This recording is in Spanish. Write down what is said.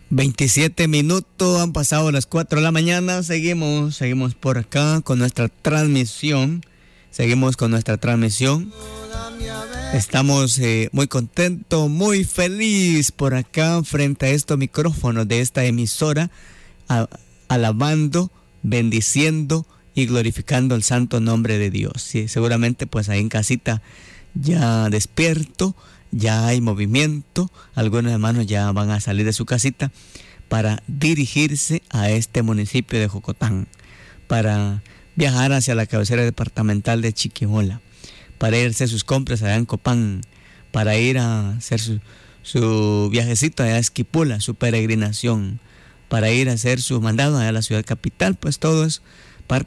27 minutos, han pasado las 4 de la mañana. Seguimos por acá con nuestra transmisión. Estamos muy contentos, muy feliz por acá frente a estos micrófonos de esta emisora, alabando, bendiciendo y glorificando el santo nombre de Dios. Sí, seguramente pues ahí en casita ya despierto, ya hay movimiento, algunos hermanos ya van a salir de su casita para dirigirse a este municipio de Jocotán, para viajar hacia la cabecera departamental de Chiquimola, para ir a hacer sus compras allá en Copán, para ir a hacer su viajecito allá a Esquipula, su peregrinación, para ir a hacer su mandado allá a la ciudad capital. Pues todos